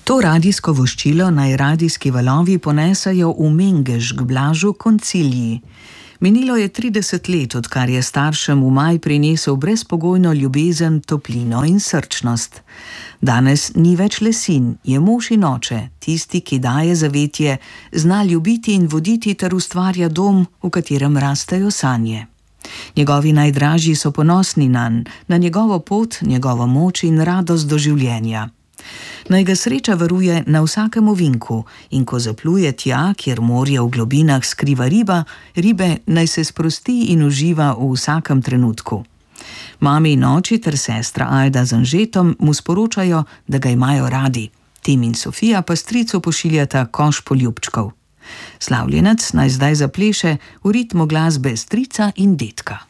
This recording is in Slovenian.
To radijsko voščilo naj radijski valovi ponesajo v Mengeš k Blažu Konciliji. Minilo je 30 let, odkar je staršem v maj prinesel brezpogojno ljubezen, toplino in srčnost. Danes ni več le sin, je mož in oče, tisti, ki daje zavetje, zna ljubiti in voditi ter ustvarja dom, v katerem rastejo sanje. Njegovi najdražji so ponosni nanj, na njegovo pot, njegovo moč in radost do življenja. Naj ga sreča varuje na vsakem ovinku in ko zapluje tja, kjer morje v globinah skriva ribe naj se sprosti in uživa v vsakem trenutku. Mami in oči ter sestra Ajda z Anžetom mu sporočajo, da ga imajo radi. Tim in Sofija pa stricu pošiljata koš poljubčkov. Slavljenec naj zdaj zapleše v ritmu glasbe strica in dedka.